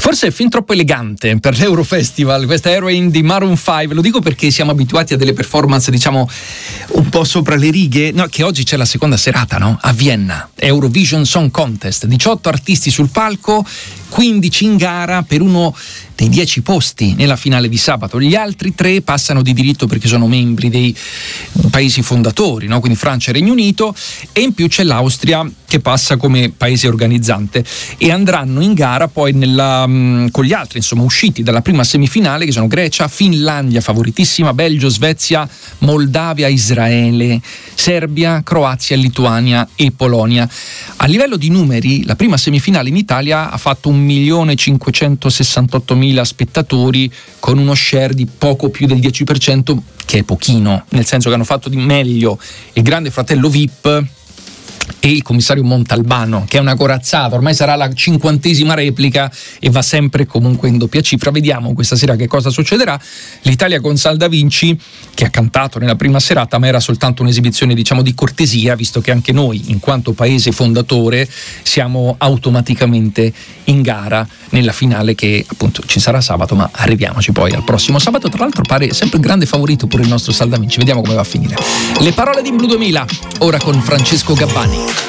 Forse è fin troppo elegante per l'Eurofestival questa Heroin di Maroon 5. Lo dico perché siamo abituati a delle performance, diciamo, un po' sopra le righe. No, che oggi c'è la seconda serata, no? A Vienna, Eurovision Song Contest. 18 artisti sul palco, 15 in gara per uno dei 10 posti nella finale di sabato. Gli altri 3 passano di diritto perché sono membri dei paesi fondatori, no? Quindi Francia e Regno Unito, e in più c'è l'Austria che passa come paese organizzante, e andranno in gara poi con gli altri, insomma, usciti dalla prima semifinale, che sono Grecia, Finlandia favoritissima, Belgio, Svezia, Moldavia, Israele, Serbia, Croazia, Lituania e Polonia. A livello di numeri, la prima semifinale in Italia ha fatto 1.568.000 spettatori, con uno share di poco più del 10%, che è pochino, nel senso che hanno fatto di meglio il Grande Fratello VIP e il commissario Montalbano, che è una corazzata, ormai sarà la 50ª replica e va sempre comunque in doppia cifra. Vediamo questa sera che cosa succederà. L'Italia con Sal Da Vinci, che ha cantato nella prima serata, ma era soltanto un'esibizione, diciamo, di cortesia, visto che anche noi, in quanto paese fondatore, siamo automaticamente in gara nella finale, che appunto ci sarà sabato, ma arriviamoci poi al prossimo sabato. Tra l'altro pare sempre il grande favorito pure il nostro Sal Da Vinci. Vediamo come va a finire. Le parole di Blu 2000, ora con Francesco Gabbani.